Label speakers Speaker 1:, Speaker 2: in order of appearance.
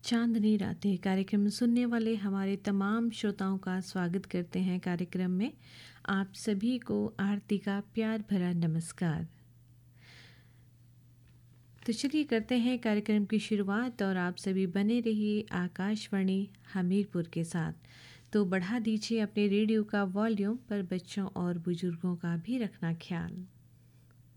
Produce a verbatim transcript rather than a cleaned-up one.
Speaker 1: चांदनी रातें कार्यक्रम सुनने वाले हमारे तमाम श्रोताओं का स्वागत करते हैं। कार्यक्रम में आप सभी को आरती का प्यार भरा नमस्कार। तो चलिए करते हैं कार्यक्रम की शुरुआत और आप सभी बने रहिए आकाशवाणी हमीरपुर के साथ। तो बढ़ा दीजिए अपने रेडियो का वॉल्यूम, पर बच्चों और बुजुर्गों का भी रखना ख्याल।